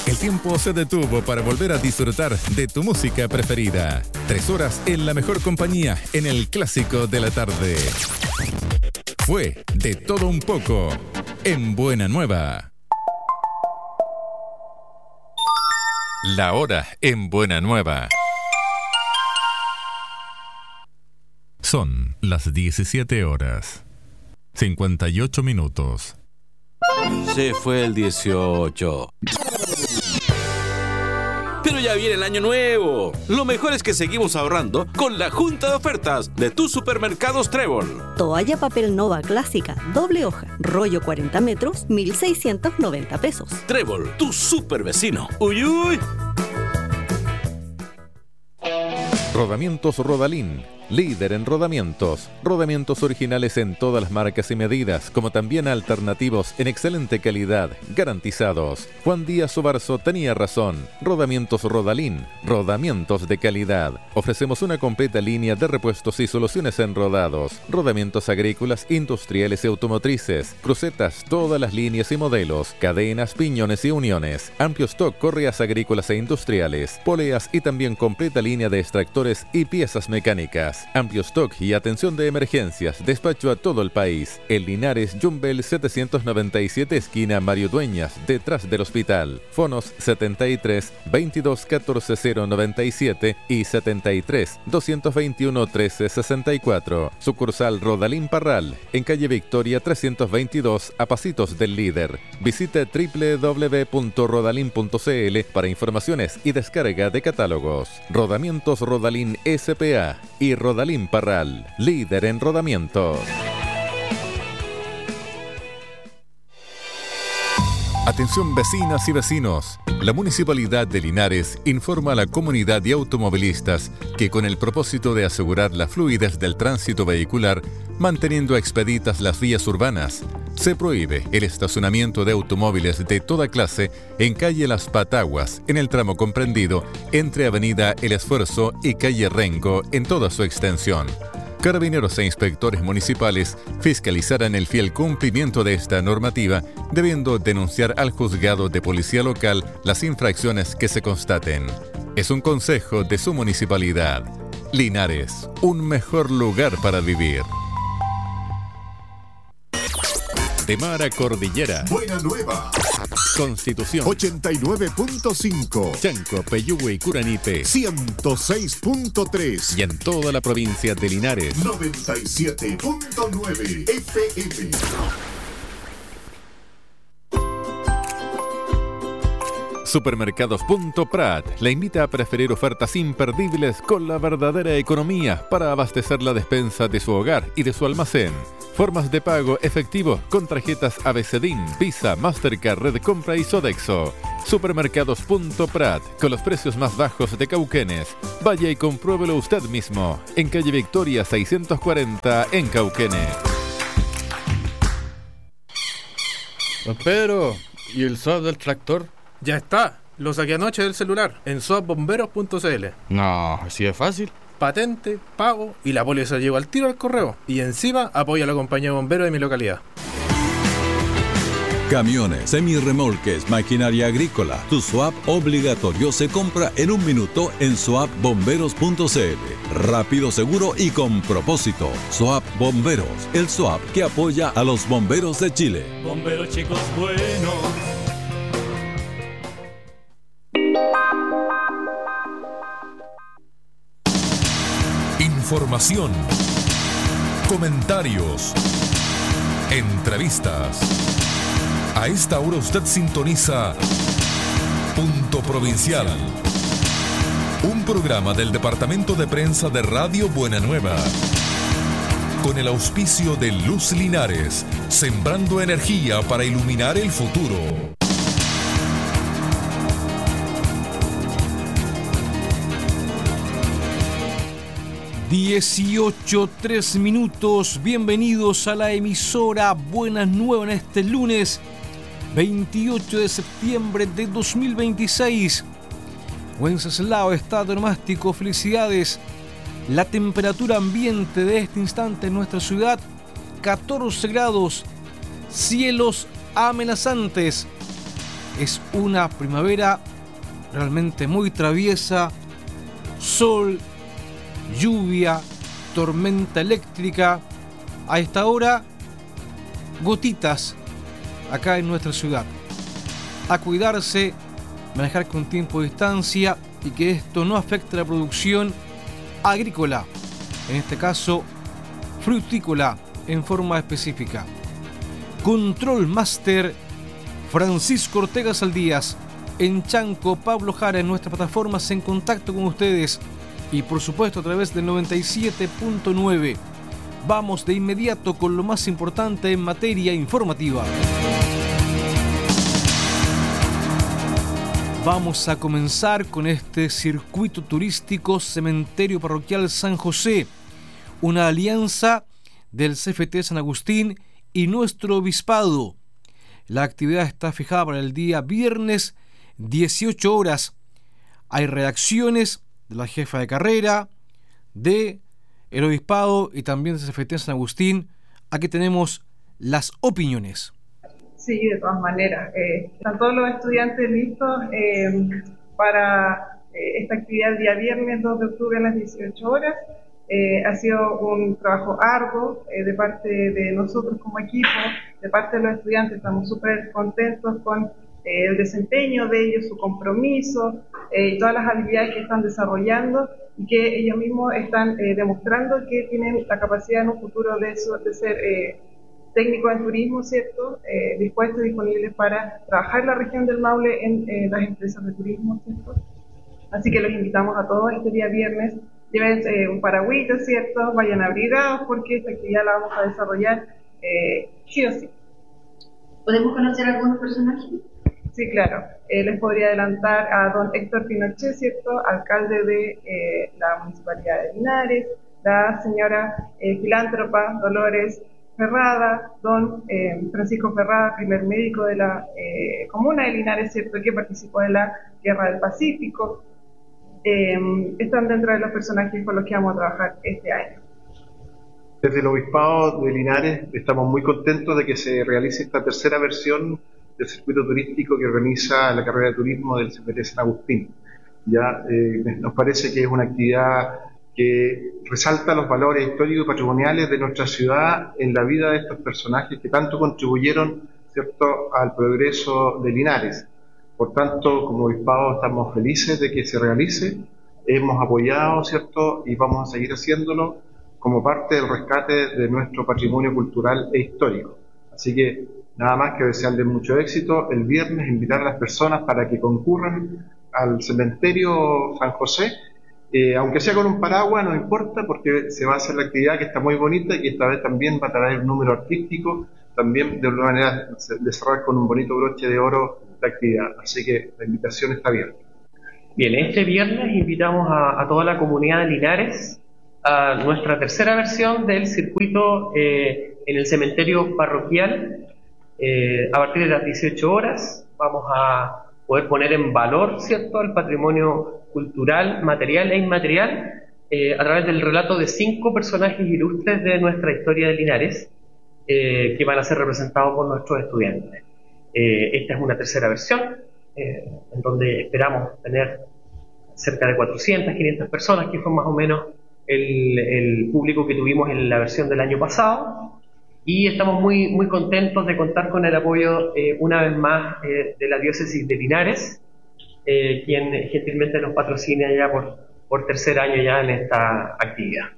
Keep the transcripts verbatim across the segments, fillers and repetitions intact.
El tiempo se detuvo para volver a disfrutar de tu música preferida. Tres horas en la mejor compañía en el clásico de la tarde. Fue De Todo Un Poco en Buena Nueva. La hora en Buena Nueva. Son las diecisiete horas, cincuenta y ocho minutos. Se fue el dieciocho. Pero ya viene el año nuevo. Lo mejor es que seguimos ahorrando con la junta de ofertas de tus supermercados Trébol. Toalla papel Nova clásica, doble hoja, rollo cuarenta metros, mil seiscientos noventa pesos. Trébol, tu super vecino. ¡Uy, uy! Rodamientos Rodalín, líder en rodamientos. Rodamientos originales en todas las marcas y medidas, como también alternativos en excelente calidad, garantizados. Juan Díaz Obarzo tenía razón. Rodamientos Rodalín, rodamientos de calidad. Ofrecemos una completa línea de repuestos y soluciones en rodados, rodamientos agrícolas, industriales y automotrices, crucetas, todas las líneas y modelos, cadenas, piñones y uniones, amplio stock, correas agrícolas e industriales, poleas y también completa línea de extractores y piezas mecánicas. Amplio stock y atención de emergencias. Despacho a todo el país. En Linares, Jumbel setecientos noventa y siete, esquina Mario Dueñas, detrás del hospital. Fonos setenta y tres, veintidós, catorce, cero noventa y siete y setenta y tres, doscientos veintiuno, trece, sesenta y cuatro. Sucursal Rodalín Parral, en calle Victoria trescientos veintidós, a pasitos del líder. Visite doble u doble u doble u punto rodalin punto c l para informaciones y descarga de catálogos. Rodamientos Rodalín S P A y Rodalín Parral, líder en rodamientos. Atención vecinas y vecinos. La Municipalidad de Linares informa a la comunidad de automovilistas que con el propósito de asegurar la fluidez del tránsito vehicular, manteniendo expeditas las vías urbanas, se prohíbe el estacionamiento de automóviles de toda clase en calle Las Pataguas, en el tramo comprendido entre Avenida El Esfuerzo y calle Rengo en toda su extensión. Carabineros e inspectores municipales fiscalizarán el fiel cumplimiento de esta normativa, debiendo denunciar al juzgado de policía local las infracciones que se constaten. Es un consejo de su municipalidad. Linares, un mejor lugar para vivir. De mar a cordillera. Buena Nueva. Constitución. ochenta y nueve punto cinco. Chanco, Peyúgue y Curanipe. ciento seis punto tres. Y en toda la provincia de Linares. noventa y siete punto nueve F M. Supermercados Punto Prat le invita a preferir ofertas imperdibles con la verdadera economía para abastecer la despensa de su hogar y de su almacén. Formas de pago efectivo con tarjetas Abecedín, Visa, Mastercard, Red Compra y Sodexo. Supermercados Punto Prat, con los precios más bajos de Cauquenes. Vaya y compruébelo usted mismo, en calle Victoria seiscientos cuarenta, en Cauquenes. Don Pedro, ¿y el swap del tractor? Ya está, lo saqué anoche del celular, en swap bomberos punto c l. No, así de fácil. Patente, pago y la póliza llegó al tiro al correo. Y encima apoya a la compañía de bomberos de mi localidad. Camiones, semirremolques, maquinaria agrícola. Tu swap obligatorio se compra en un minuto en swap bomberos punto c l. Rápido, seguro y con propósito. Swap Bomberos, el swap que apoya a los bomberos de Chile. Bomberos chicos buenos. Información, comentarios, entrevistas. A esta hora usted sintoniza Punto Provincial, un programa del Departamento de Prensa de Radio Buena Nueva, con el auspicio de Luz Linares, sembrando energía para iluminar el futuro. dieciocho, tres minutos, bienvenidos a la emisora Buenas Nuevas en este lunes veintiocho de septiembre de dos mil veintiséis. Wenceslao, estado nomástico, felicidades. La temperatura ambiente de este instante en nuestra ciudad, catorce grados, cielos amenazantes. Es una primavera realmente muy traviesa, sol, lluvia, tormenta eléctrica, a esta hora gotitas acá en nuestra ciudad. A cuidarse, manejar con tiempo de distancia y que esto no afecte la producción agrícola, en este caso frutícola en forma específica. Control Master Francisco Ortega Saldías, en Chanco, Pablo Jara, en nuestras plataformas en contacto con ustedes y por supuesto a través del noventa y siete punto nueve. Vamos de inmediato con lo más importante en materia informativa. Vamos a comenzar con este circuito turístico Cementerio Parroquial San José, una alianza del C F T San Agustín y nuestro obispado. La actividad está fijada para el día viernes, dieciocho horas. Hay redacciones de la jefa de carrera, de el obispado y también del C F T San Agustín. Aquí tenemos las opiniones. Sí, de todas maneras. Eh, están todos los estudiantes listos eh, para eh, esta actividad el día viernes dos de octubre a las dieciocho horas. Eh, ha sido un trabajo arduo eh, de parte de nosotros como equipo, de parte de los estudiantes. Estamos súper contentos con eh, el desempeño de ellos, su compromiso eh, y todas las habilidades que están desarrollando y que ellos mismos están eh, demostrando que tienen la capacidad en un futuro de, eso, de ser eh, técnicos en turismo, ¿cierto? Eh, dispuestos y disponibles para trabajar en la región del Maule en eh, las empresas de turismo, ¿cierto? Así que los invitamos a todos este día viernes. Lleven eh, un paragüita, ¿cierto? Vayan abrigados porque esta actividad la vamos a desarrollar eh, sí o sí. ¿Podemos conocer algunos personajes? Sí, claro. Eh, les podría adelantar a don Héctor Pinochet, ¿cierto? Alcalde de eh, la Municipalidad de Linares, la señora eh, filántropa Dolores Ferrada, don eh, Francisco Ferrada, primer médico de la eh, comuna de Linares, ¿cierto? Que participó en la Guerra del Pacífico. Eh, están dentro de los personajes con los que vamos a trabajar este año. Desde el Obispado de Linares estamos muy contentos de que se realice esta tercera versión del circuito turístico que organiza la carrera de turismo del C F T San Agustín. Ya eh, nos parece que es una actividad que resalta los valores históricos y patrimoniales de nuestra ciudad en la vida de estos personajes que tanto contribuyeron, ¿cierto?, al progreso de Linares. Por tanto, como obispado estamos felices de que se realice, hemos apoyado, ¿cierto?, y vamos a seguir haciéndolo como parte del rescate de nuestro patrimonio cultural e histórico. Así que nada más que desearles mucho éxito. El viernes invitar a las personas para que concurran al cementerio San José, eh, aunque sea con un paraguas, no importa, porque se va a hacer la actividad que está muy bonita y esta vez también va a traer un número artístico, también de alguna manera de cerrar con un bonito broche de oro la actividad. Así que la invitación está abierta. Bien, este viernes invitamos a, a toda la comunidad de Linares a nuestra tercera versión del circuito eh, en el cementerio parroquial. Eh, a partir de las dieciocho horas vamos a poder poner en valor, ¿cierto?, el patrimonio cultural, material e inmaterial eh, a través del relato de cinco personajes ilustres de nuestra historia de Linares eh, que van a ser representados por nuestros estudiantes. Eh, esta es una tercera versión eh, en donde esperamos tener cerca de cuatrocientas, quinientas personas, que fue más o menos el, el público que tuvimos en la versión del año pasado. Y estamos muy, muy contentos de contar con el apoyo, eh, una vez más, eh, de la diócesis de Linares, eh, quien gentilmente nos patrocina ya por, por tercer año ya en esta actividad.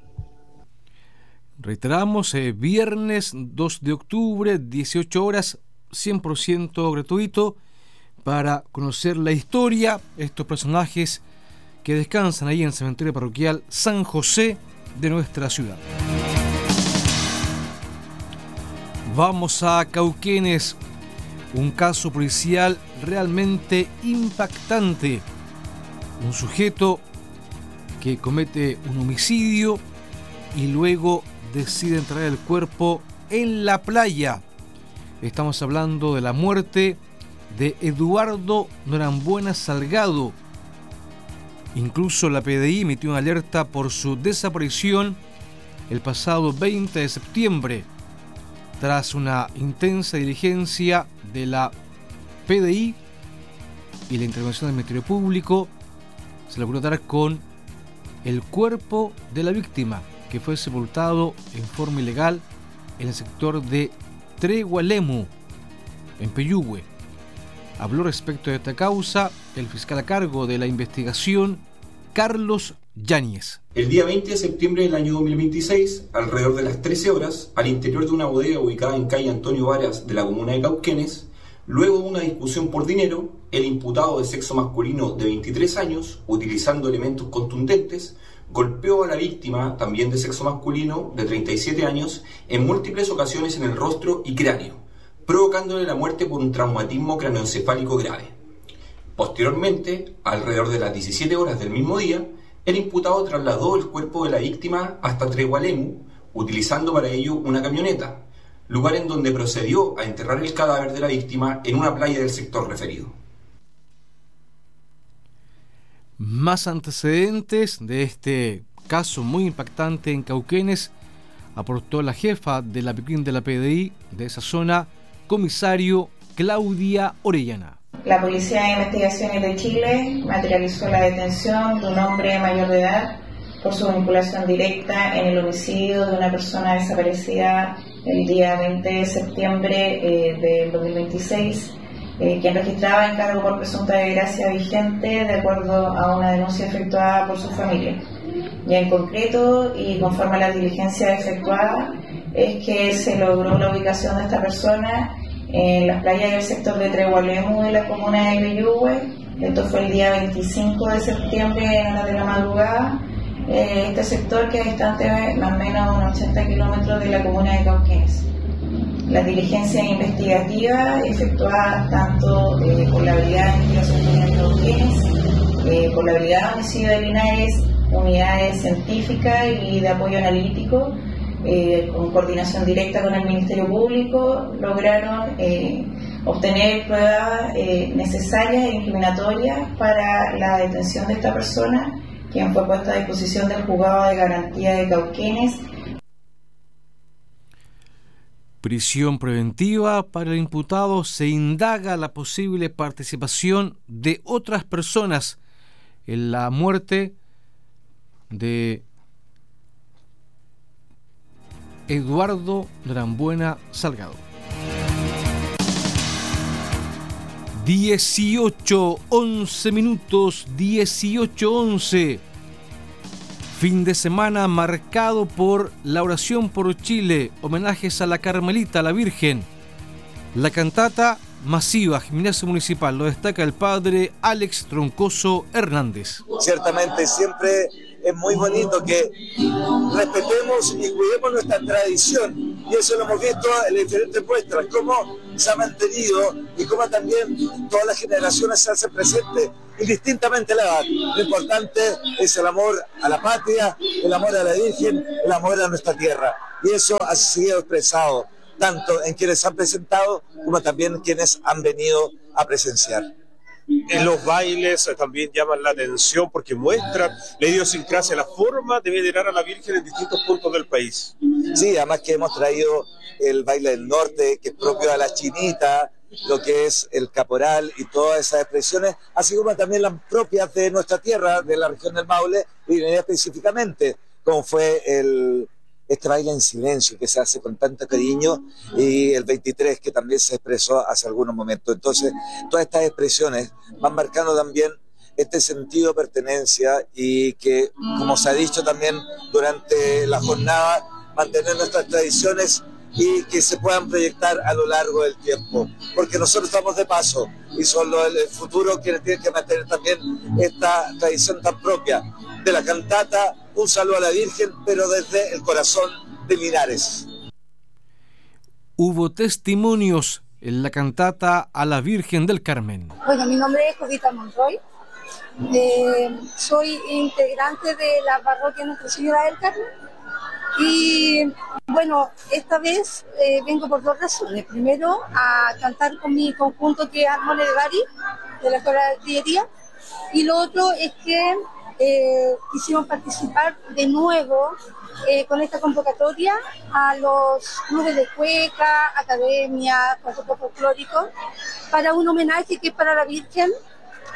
Reiteramos, eh, viernes dos de octubre, dieciocho horas, cien por ciento gratuito, para conocer la historia, estos personajes que descansan ahí en el cementerio parroquial San José de nuestra ciudad. Vamos a Cauquenes, un caso policial realmente impactante. Un sujeto que comete un homicidio y luego decide entregar el cuerpo en la playa. Estamos hablando de la muerte de Eduardo Norambuena Salgado. Incluso la P D I emitió una alerta por su desaparición el pasado veinte de septiembre. Tras una intensa diligencia de la P D I, y la intervención del Ministerio Público se logró dar con el cuerpo de la víctima, que fue sepultado en forma ilegal en el sector de Tregualemu, en Peyúgue. Habló respecto de esta causa el fiscal a cargo de la investigación, Carlos Yáñez. El día veinte de septiembre del año dos mil veintiséis, alrededor de las trece horas, al interior de una bodega ubicada en calle Antonio Varas de la comuna de Cauquenes, luego de una discusión por dinero, el imputado de sexo masculino de veintitrés años, utilizando elementos contundentes, golpeó a la víctima, también de sexo masculino, de treinta y siete años, en múltiples ocasiones en el rostro y cráneo, provocándole la muerte por un traumatismo craneoencefálico grave. Posteriormente, alrededor de las diecisiete horas del mismo día, el imputado trasladó el cuerpo de la víctima hasta Tregualemu, utilizando para ello una camioneta, lugar en donde procedió a enterrar el cadáver de la víctima en una playa del sector referido. Más antecedentes de este caso muy impactante en Cauquenes aportó la jefa de la P I C de la P D I de esa zona, comisario Claudia Orellana. La Policía de Investigaciones de Chile materializó la detención de un hombre mayor de edad por su vinculación directa en el homicidio de una persona desaparecida el día veinte de septiembre eh, del dos mil veintiséis, eh, quien registraba encargo por presunta desgracia vigente de acuerdo a una denuncia efectuada por su familia. Y en concreto, y conforme a las diligencias efectuadas, es que se logró la ubicación de esta persona en las playas del sector de Tregualemu de la comuna de Peyúgue. Esto fue el día veinticinco de septiembre en horas de la madrugada. Eh, este sector queda distante más o menos unos ochenta kilómetros de la comuna de Cauquenes. Las diligencias investigativas efectuadas tanto eh, por la Brigada de Investigación de Cauquenes, eh, por la Brigada de Homicidio de Linares, unidades científicas y de apoyo analítico, Eh, con coordinación directa con el Ministerio Público, lograron eh, obtener pruebas eh, necesarias e incriminatorias para la detención de esta persona, quien fue puesta a disposición del Juzgado de Garantía de Cauquenes. Prisión preventiva para el imputado. Se indaga la posible participación de otras personas en la muerte de Eduardo Norambuena Salgado. dieciocho, once minutos, dieciocho, once. Fin de semana marcado por la oración por Chile, homenajes a la Carmelita, a la Virgen. La cantata masiva, gimnasio municipal, lo destaca el padre Alex Troncoso Hernández. Ciertamente siempre es muy bonito que respetemos y cuidemos nuestra tradición, y eso lo hemos visto en las diferentes muestras, cómo se ha mantenido y cómo también todas las generaciones se hacen presentes indistintamente la edad. Lo importante es el amor a la patria, el amor a la Virgen, el amor a nuestra tierra, y eso ha sido expresado tanto en quienes han presentado como también en quienes han venido a presenciar. En los bailes también llaman la atención porque muestran la idiosincrasia, la forma de venerar a la Virgen en distintos puntos del país. Sí, además que hemos traído el baile del norte, que es propio de la chinita, lo que es el caporal y todas esas expresiones, así como también las propias de nuestra tierra, de la región del Maule, y específicamente, como fue el... este baile en silencio que se hace con tanto cariño, y el veintitrés que también se expresó hace algunos momentos. Entonces, todas estas expresiones van marcando también este sentido de pertenencia y que, como se ha dicho también durante la jornada, mantener nuestras tradiciones y que se puedan proyectar a lo largo del tiempo, porque nosotros estamos de paso y son los del futuro quienes tienen que mantener también esta tradición tan propia de la cantata. Un saludo a la Virgen, pero desde el corazón de Linares. Hubo testimonios en la cantata a la Virgen del Carmen. Bueno, mi nombre es Jovita Monroy. Eh, soy integrante de la parroquia Nuestra Señora del Carmen. Y bueno, esta vez eh, vengo por dos razones. Primero, a cantar con mi conjunto que es Armone de Bari, de la Escuela de Artillería. Y lo otro es que Eh, quisimos participar de nuevo eh, con esta convocatoria a los clubes de cueca, academias, conceptos folclóricos, para un homenaje que es para la Virgen,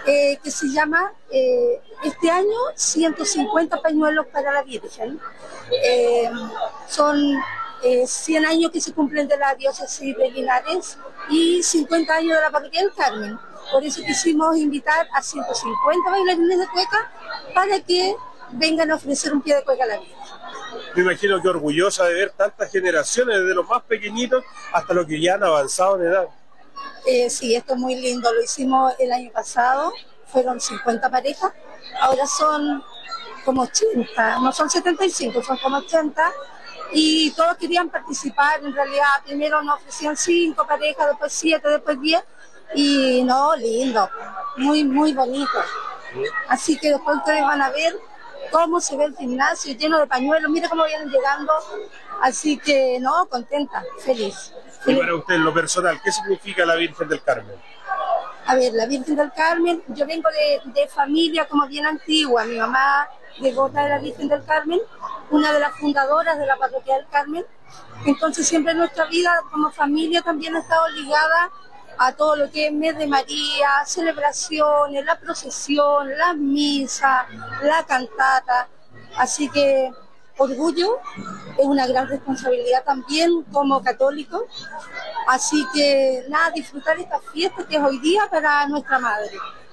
eh, que se llama eh, este año ciento cincuenta pañuelos para la Virgen. Eh, son eh, cien años que se cumplen de la diócesis de Linares y cincuenta años de la parroquia del Carmen. Por eso quisimos invitar a ciento cincuenta bailarines de cueca para que vengan a ofrecer un pie de cueca a la Virgen. Me imagino que orgullosa de ver tantas generaciones, desde los más pequeñitos hasta los que ya han avanzado en edad. Eh, sí, esto es muy lindo, lo hicimos el año pasado, fueron cincuenta parejas, ahora son como ochenta, no son setenta y cinco, son como ochenta, y todos querían participar. En realidad primero nos ofrecían cinco parejas, después siete, después diez, y no, lindo, muy, muy bonito. Así que después ustedes van a ver cómo se ve el gimnasio lleno de pañuelos, mira cómo vienen llegando, así que no, contenta, feliz. Y para usted, en lo personal, ¿qué significa la Virgen del Carmen? A ver, la Virgen del Carmen, yo vengo de, de familia como bien antigua, mi mamá devota de la Virgen del Carmen, una de las fundadoras de la parroquia del Carmen, entonces siempre nuestra vida como familia también ha estado ligada a todo lo que es mes de María, celebraciones, la procesión, las misas, la cantata, así que orgullo, es una gran responsabilidad también como católico, así que nada, disfrutar esta fiesta que es hoy día para nuestra madre.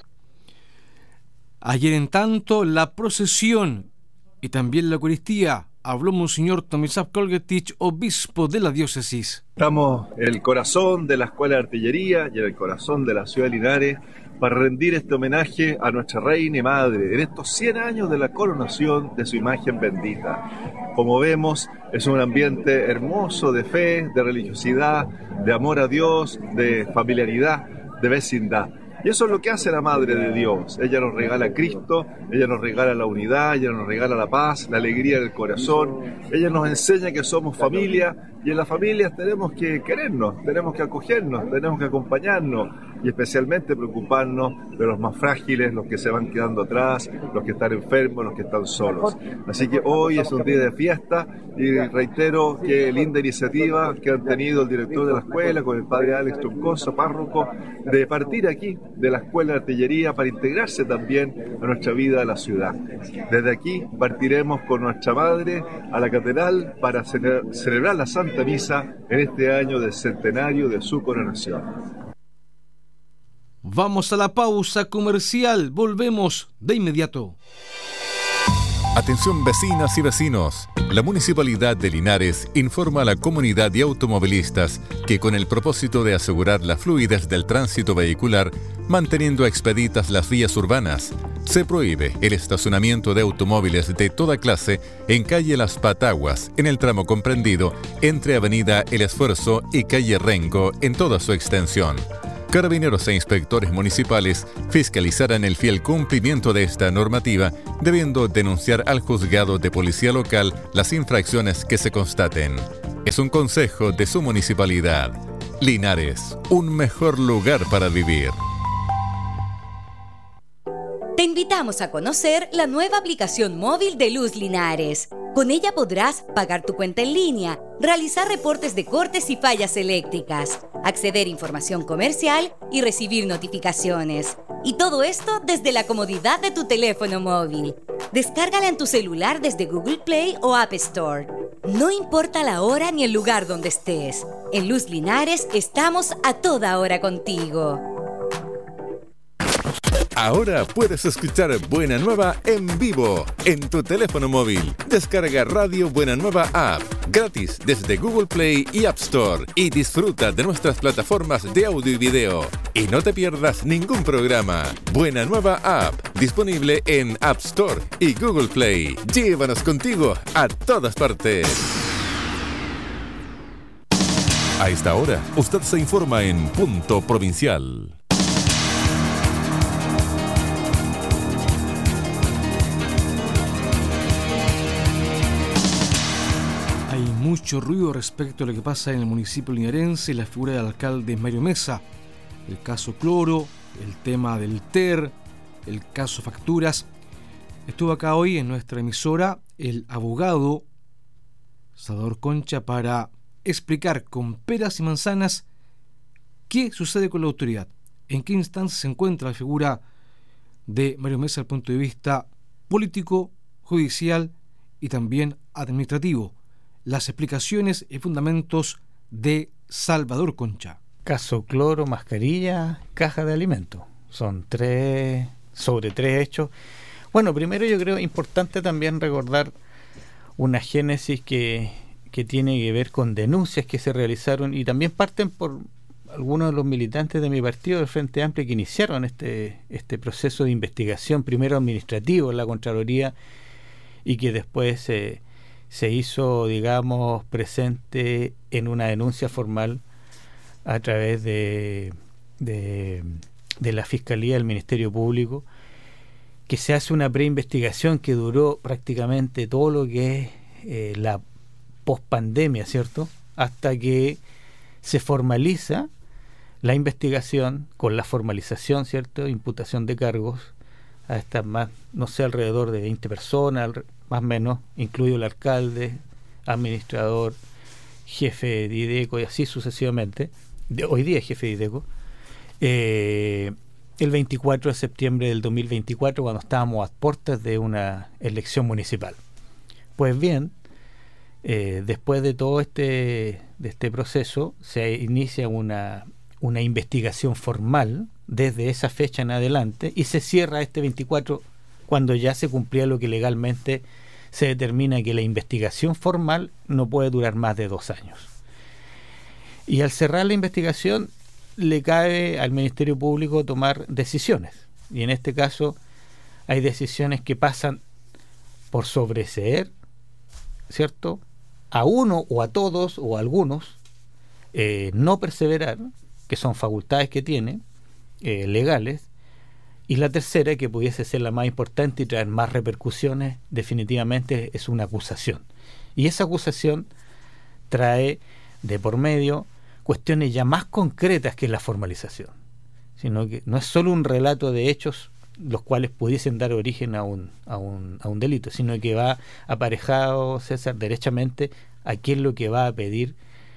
Ayer en tanto la procesión y también la Eucaristía, habló Monseñor Tomislav Kolgetich, obispo de la diócesis. Estamos en el corazón de la Escuela de Artillería y en el corazón de la ciudad de Linares para rendir este homenaje a nuestra Reina y Madre en estos cien años de la coronación de su imagen bendita. Como vemos, es un ambiente hermoso de fe, de religiosidad, de amor a Dios, de familiaridad, de vecindad. Y eso es lo que hace la Madre de Dios. Ella nos regala a Cristo, ella nos regala la unidad, ella nos regala la paz, la alegría del corazón. Ella nos enseña que somos familia y en las familias tenemos que querernos, tenemos que acogernos, tenemos que acompañarnos y especialmente preocuparnos de los más frágiles, los que se van quedando atrás, los que están enfermos, los que están solos. Así que hoy es un día de fiesta y reitero qué linda iniciativa que han tenido el director de la escuela con el padre Alex Troncoso, párroco, de partir aquí de la Escuela de Artillería para integrarse también a nuestra vida a la ciudad. Desde aquí partiremos con nuestra madre a la catedral para cele- celebrar la Santa Misa en este año del centenario de su coronación. Vamos a la pausa comercial, volvemos de inmediato. Atención vecinas y vecinos, la Municipalidad de Linares informa a la comunidad de automovilistas que con el propósito de asegurar la fluidez del tránsito vehicular, manteniendo expeditas las vías urbanas, se prohíbe el estacionamiento de automóviles de toda clase en calle Las Pataguas, en el tramo comprendido entre Avenida El Esfuerzo y calle Rengo en toda su extensión. Carabineros e inspectores municipales fiscalizarán el fiel cumplimiento de esta normativa, debiendo denunciar al juzgado de policía local las infracciones que se constaten. Es un consejo de su municipalidad. Linares, un mejor lugar para vivir. Te invitamos a conocer la nueva aplicación móvil de Luz Linares. Con ella podrás pagar tu cuenta en línea, realizar reportes de cortes y fallas eléctricas, acceder a información comercial y recibir notificaciones. Y todo esto desde la comodidad de tu teléfono móvil. Descárgala en tu celular desde Google Play o App Store. No importa la hora ni el lugar donde estés. En Luz Linares estamos a toda hora contigo. Ahora puedes escuchar Buena Nueva en vivo en tu teléfono móvil. Descarga Radio Buena Nueva App gratis desde Google Play y App Store y disfruta de nuestras plataformas de audio y video. Y no te pierdas ningún programa. Buena Nueva App, disponible en App Store y Google Play. Llévanos contigo a todas partes. A esta hora, usted se informa en Punto Provincial. Mucho ruido respecto a lo que pasa en el municipio linarense, la figura del alcalde Mario Mesa, el caso Cloro, el tema del T E R, el caso Facturas. Estuvo acá hoy en nuestra emisora el abogado Salvador Concha para explicar con peras y manzanas qué sucede con la autoridad, en qué instancia se encuentra la figura de Mario Mesa desde el punto de vista político, judicial y también administrativo. Las explicaciones y fundamentos de Salvador Concha. Caso cloro, mascarilla, caja de alimentos. Son tres, sobre tres hechos. Bueno, primero yo creo importante también recordar una génesis que, que tiene que ver con denuncias que se realizaron y también parten por algunos de los militantes de mi partido, del Frente Amplio, que iniciaron este, este proceso de investigación, primero administrativo en la Contraloría y que después eh, se hizo, digamos, presente en una denuncia formal a través de, de, de la Fiscalía del Ministerio Público, que se hace una preinvestigación que duró prácticamente todo lo que es eh, la pospandemia, ¿cierto? Hasta que se formaliza la investigación con la formalización, ¿cierto? Imputación de cargos a estas más, no sé, alrededor de veinte personas, más o menos, incluido el alcalde, administrador, jefe de IDECO y así sucesivamente. De, hoy día es jefe de IDECO. Eh, el veinticuatro de septiembre del dos mil veinticuatro, cuando estábamos a puertas de una elección municipal. Pues bien, eh, después de todo este, de este proceso, se inicia una, una investigación formal desde esa fecha en adelante y se cierra este veinticuatro cuando ya se cumplía lo que legalmente se determina, que la investigación formal no puede durar más de dos años. Y al cerrar la investigación le cabe al Ministerio Público tomar decisiones, y en este caso hay decisiones que pasan por sobreseer, ¿cierto?, a uno o a todos o a algunos, eh, no perseverar, que son facultades que tiene, eh, legales, y la tercera, que pudiese ser la más importante y traer más repercusiones, definitivamente es una acusación. Y esa acusación trae de por medio cuestiones ya más concretas que la formalización, sino que no es solo un relato de hechos los cuales pudiesen dar origen a un, a un, a un delito, sino que va aparejado, César, derechamente a qué es lo que va a pedir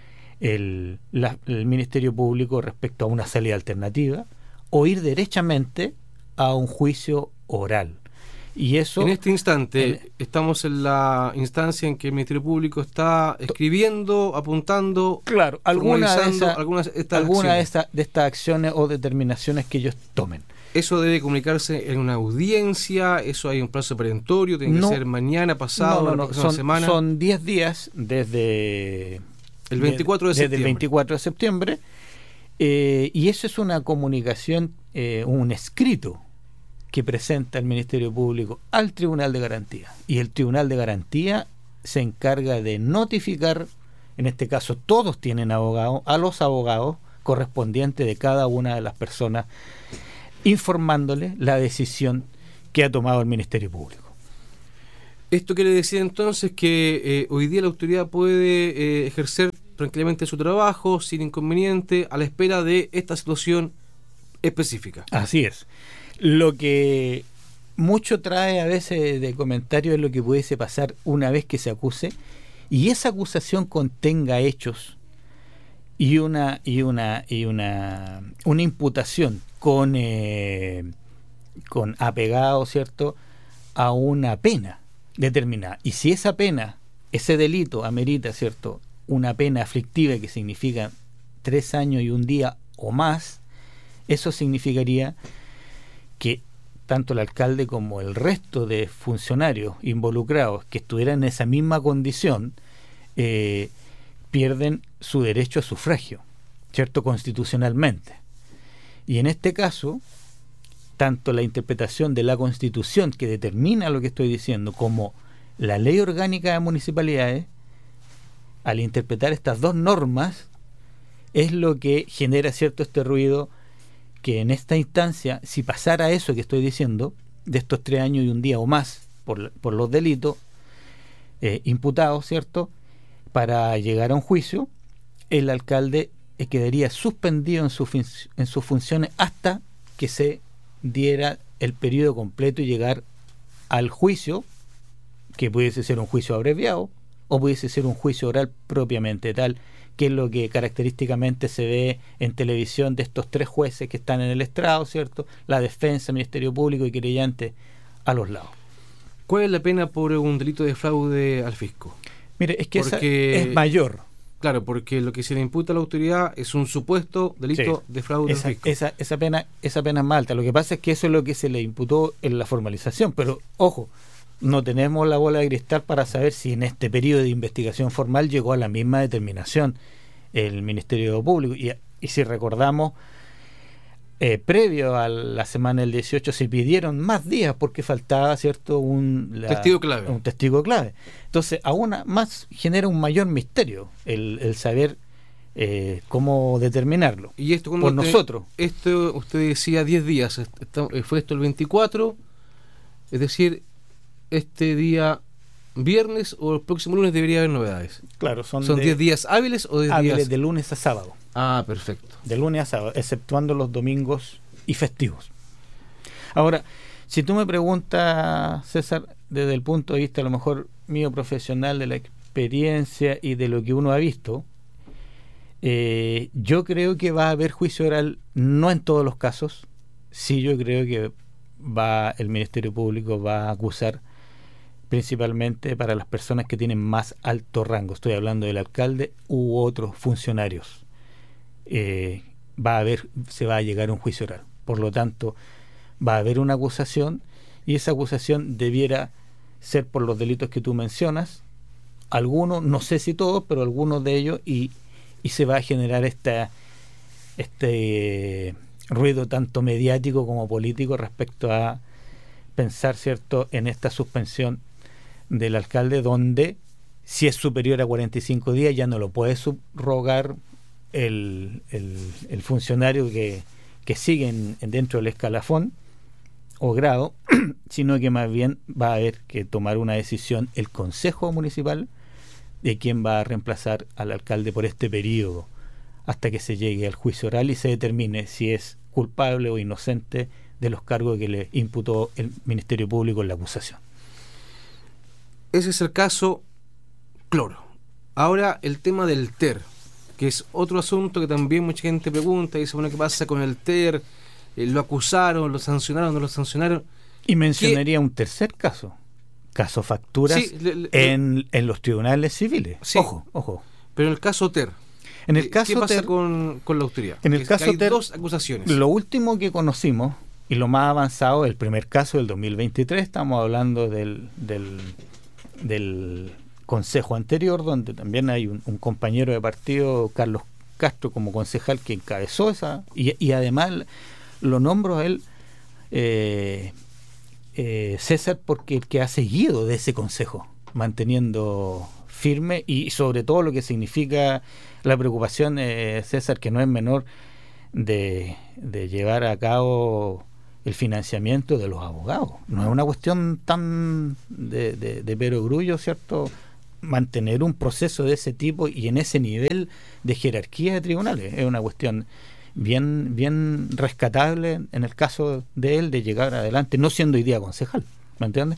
el, la, el Ministerio Público respecto a una salida alternativa, o ir derechamente a un juicio oral. Y eso, en este instante, en, estamos en la instancia en que el Ministerio Público está escribiendo, apuntando, claro, alguna de esas algunas estas alguna de estas de estas acciones o determinaciones que ellos tomen. Eso debe comunicarse en una audiencia, eso hay un plazo perentorio, tiene no, que ser mañana, pasado, no, no, la no, próxima son, semana. Son diez días desde el veinticuatro de, de septiembre. Desde el veinticuatro de septiembre, eh, y eso es una comunicación, eh, un escrito que presenta el Ministerio Público al Tribunal de Garantía, y el Tribunal de Garantía se encarga de notificar, en este caso todos tienen abogado, a los abogados correspondientes de cada una de las personas, informándole la decisión que ha tomado el Ministerio Público. Esto quiere decir entonces que eh, hoy día la autoridad puede eh, ejercer tranquilamente su trabajo sin inconveniente a la espera de esta situación específica. Así es. Lo que mucho trae a veces de comentario es lo que pudiese pasar una vez que se acuse y esa acusación contenga hechos y una y una y una una imputación con eh, con apegado, ¿cierto?, a una pena determinada. Y si esa pena, ese delito amerita, ¿cierto?, una pena aflictiva que significa tres años y un día o más, eso significaría que tanto el alcalde como el resto de funcionarios involucrados que estuvieran en esa misma condición eh, pierden su derecho a sufragio, ¿cierto?, constitucionalmente. Y en este caso, tanto la interpretación de la Constitución, que determina lo que estoy diciendo, como la Ley Orgánica de Municipalidades, al interpretar estas dos normas, es lo que genera cierto este ruido, que en esta instancia, si pasara eso que estoy diciendo, de estos tres años y un día o más por, por los delitos eh, imputados, ¿cierto?, para llegar a un juicio, el alcalde eh, quedaría suspendido en, su en sus funciones hasta que se diera el periodo completo y llegar al juicio, que pudiese ser un juicio abreviado o pudiese ser un juicio oral propiamente tal, que es lo que característicamente se ve en televisión de estos tres jueces que están en el estrado, ¿cierto? La defensa, Ministerio Público y querellante a los lados. ¿Cuál es la pena por un delito de fraude al fisco? Mire, es que porque, esa es mayor. Claro, porque lo que se le imputa a la autoridad es un supuesto delito sí, de fraude esa, al fisco. Esa, esa, pena, esa pena es más alta. Lo que pasa es que eso es lo que se le imputó en la formalización, pero ojo, no tenemos la bola de cristal para saber si en este periodo de investigación formal llegó a la misma determinación el Ministerio Público. Y, y si recordamos, eh, previo a la semana del dieciocho se pidieron más días porque faltaba, ¿cierto?, un la, testigo clave. Un testigo clave. Entonces, aún más genera un mayor misterio el, el saber eh, cómo determinarlo. Y esto por usted, nosotros. Esto usted decía diez días. Fue esto el veinticuatro, es decir, este día viernes o el próximo lunes debería haber novedades. Claro, son ¿Son diez días hábiles o diez hábiles días? De lunes a sábado. Ah, perfecto. De lunes a sábado, exceptuando los domingos y festivos. Ahora, si tú me preguntas, César, desde el punto de vista a lo mejor mío profesional, de la experiencia y de lo que uno ha visto, eh, yo creo que va a haber juicio oral, no en todos los casos. Sí, yo creo que va el Ministerio Público va a acusar principalmente para las personas que tienen más alto rango. Estoy hablando del alcalde u otros funcionarios. Eh, va a haber, se va a llegar a un juicio oral. Por lo tanto, va a haber una acusación y esa acusación debiera ser por los delitos que tú mencionas, algunos, no sé si todos, pero algunos de ellos, y, y se va a generar esta, este ruido tanto mediático como político respecto a pensar, ¿cierto?, en esta suspensión del alcalde, donde si es superior a cuarenta y cinco días ya no lo puede subrogar el, el, el funcionario que, que sigue en, en dentro del escalafón o grado, sino que más bien va a haber que tomar una decisión el Consejo Municipal de quién va a reemplazar al alcalde por este periodo hasta que se llegue al juicio oral y se determine si es culpable o inocente de los cargos que le imputó el Ministerio Público en la acusación. Ese es el caso Cloro. Ahora el tema del T E R, que es otro asunto que también mucha gente pregunta y dice, bueno, ¿qué pasa con el T E R? Eh, ¿Lo acusaron, lo sancionaron, no lo sancionaron? Y mencionaría ¿Qué? un tercer caso, caso facturas sí, le, le, en, en los tribunales civiles. Sí, ojo, ojo. Pero en el caso T E R, en el caso ¿qué pasa T E R, con, con la autoridad? En el es caso que hay T E R, dos acusaciones. Lo último que conocimos y lo más avanzado, el primer caso del dos mil veintitrés, estamos hablando del, del, del consejo anterior, donde también hay un, un compañero de partido, Carlos Castro, como concejal, que encabezó esa, y, y además lo nombro a él, eh, eh, César, porque el que ha seguido de ese consejo, manteniendo firme, y sobre todo lo que significa la preocupación, eh, César, que no es menor, de, de llevar a cabo el financiamiento de los abogados. No es una cuestión tan de, de, de perogrullo, ¿cierto?, mantener un proceso de ese tipo y en ese nivel de jerarquía de tribunales. Es una cuestión bien, bien rescatable en el caso de él de llegar adelante, no siendo hoy día concejal, ¿me entiendes?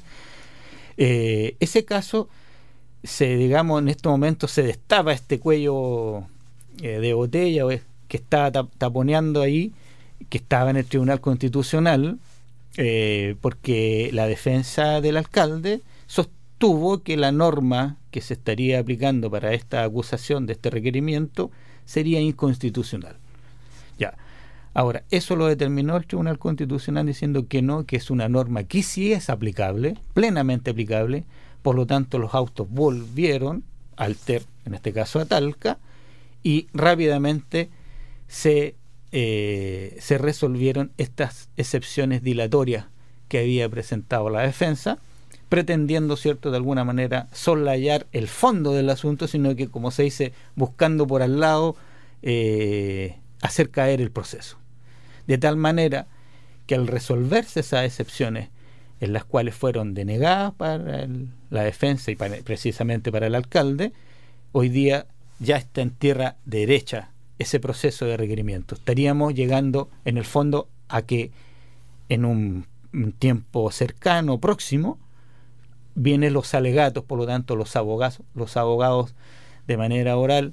Eh, ese caso, se digamos, en estos momentos se destapa este cuello eh, de botella que estaba tap taponeando ahí, que estaba en el Tribunal Constitucional, eh, porque la defensa del alcalde sostuvo que la norma que se estaría aplicando para esta acusación de este requerimiento sería inconstitucional. Ya. Ahora, eso lo determinó el Tribunal Constitucional diciendo que no, que es una norma que sí es aplicable, plenamente aplicable, por lo tanto los autos volvieron al T E R, en este caso a Talca, y rápidamente se, eh, se resolvieron estas excepciones dilatorias que había presentado la defensa, pretendiendo, cierto, de alguna manera soslayar el fondo del asunto, sino que, como se dice, buscando por al lado eh, hacer caer el proceso. De tal manera que al resolverse esas excepciones, en las cuales fueron denegadas para el, la defensa y para, precisamente para el alcalde, hoy día ya está en tierra derecha ese proceso de requerimiento. Estaríamos llegando, en el fondo, a que en un, un tiempo cercano, próximo, vienen los alegatos, por lo tanto los abogados, los abogados de manera oral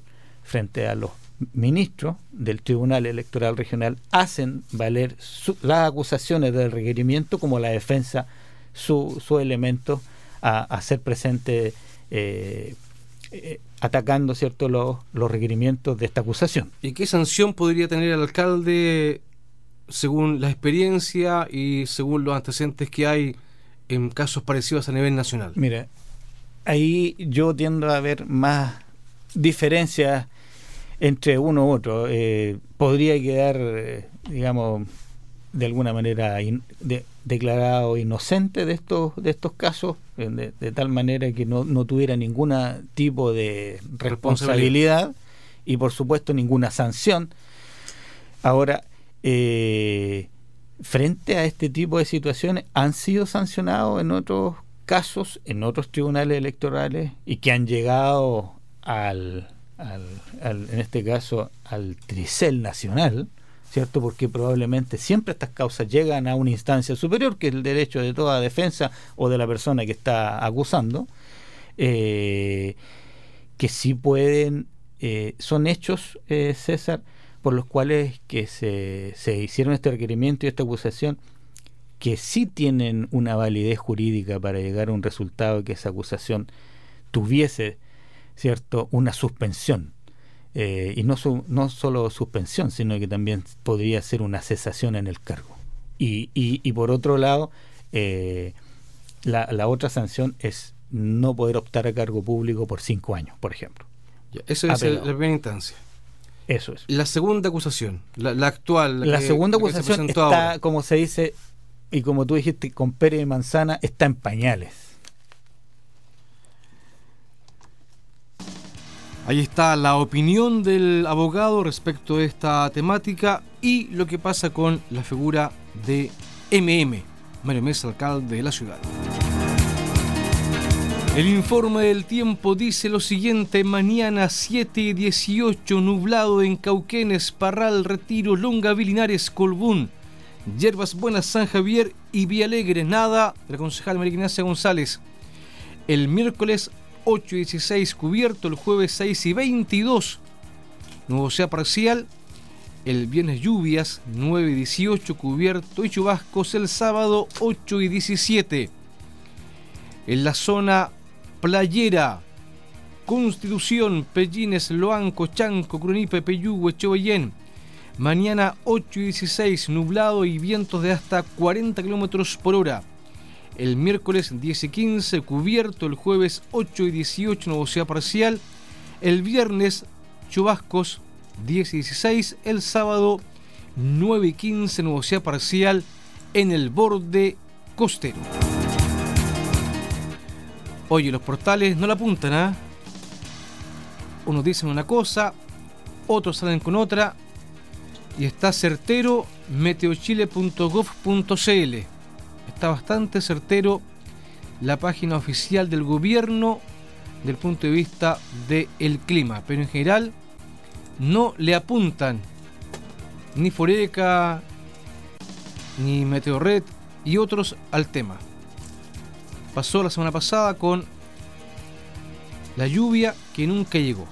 frente a los ministros del Tribunal Electoral Regional, hacen valer su, las acusaciones del requerimiento como la defensa, su, su elemento a, a ser presente, eh, eh, atacando, ¿cierto?, los, los requerimientos de esta acusación. ¿Y qué sanción podría tener el alcalde según la experiencia y según los antecedentes que hay en casos parecidos a nivel nacional? Mira, ahí yo tiendo a ver más diferencias entre uno u otro. Eh, podría quedar, eh, digamos, de alguna manera in, de, declarado inocente de estos de estos casos, de, de tal manera que no, no tuviera ningún tipo de responsabilidad y por supuesto ninguna sanción. Ahora, eh, frente a este tipo de situaciones, han sido sancionados en otros casos, en otros tribunales electorales, y que han llegado al, al, al en este caso al Tricel nacional, ¿cierto? Porque probablemente siempre estas causas llegan a una instancia superior, que es el derecho de toda defensa o de la persona que está acusando, eh, que sí pueden, eh, son hechos, eh, César, por los cuales que se, se hicieron este requerimiento y esta acusación, que sí tienen una validez jurídica para llegar a un resultado, que esa acusación tuviese, ¿cierto?, una suspensión. Eh, y no, su, no solo suspensión, sino que también podría ser una cesación en el cargo. Y, y, y por otro lado, eh, la, la otra sanción es no poder optar a cargo público por cinco años, por ejemplo. Ya, eso es el, la primera instancia. Eso es. La segunda acusación, la, la actual. La, la que, segunda la acusación se está, ahora. como se dice, y como tú dijiste, con pera y manzana, está en pañales. Ahí está la opinión del abogado respecto a esta temática y lo que pasa con la figura de M M, Mario Mesa, alcalde de la ciudad. El informe del tiempo dice lo siguiente: mañana siete y dieciocho, nublado en Cauquenes, Parral, Retiro, Longaví, Linares, Colbún, Yerbas Buenas, San Javier y Villalegre. Nada de la concejal María Ignacia González. El miércoles ocho y dieciséis, cubierto. El jueves seis y veintidós, nubosidad parcial. El viernes lluvias, nueve y dieciocho, cubierto y chubascos. El sábado ocho y diecisiete. En la zona playera, Constitución, Pellines, Loanco, Chanco, Crunipe, Peyúgue, Cheboyén. Mañana ocho y dieciséis, nublado y vientos de hasta cuarenta kilómetros por hora. El miércoles diez y quince, cubierto. El jueves ocho y dieciocho, nubosidad parcial. El viernes chubascos, diez y dieciséis. El sábado nueve y quince, nubosidad parcial en el borde costero. Oye, los portales no la apuntan, ¿ah? ¿eh? Unos dicen una cosa, otros salen con otra, y está certero meteochile punto gov punto cl. Está bastante certero la página oficial del gobierno del punto de vista del clima, pero en general no le apuntan ni Foreca, ni Meteorred y otros al tema. Pasó la semana pasada con la lluvia que nunca llegó.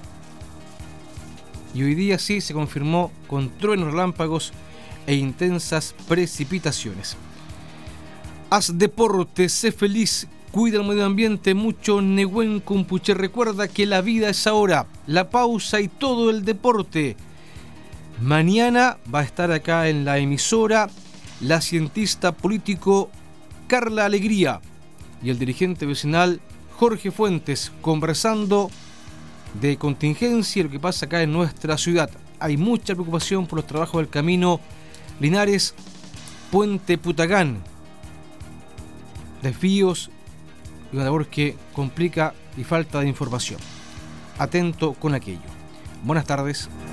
Y hoy día sí se confirmó con truenos, relámpagos e intensas precipitaciones. Haz deporte, sé feliz, cuida el medio ambiente, mucho Nehuen Cumpuche. Recuerda que la vida es ahora, la pausa y todo el deporte. Mañana va a estar acá en la emisora la cientista político Carla Alegría y el dirigente vecinal Jorge Fuentes, conversando de contingencia y lo que pasa acá en nuestra ciudad. Hay mucha preocupación por los trabajos del camino Linares Puente Putagán. Desvíos y una labor que complica y falta de información. Atento con aquello. Buenas tardes.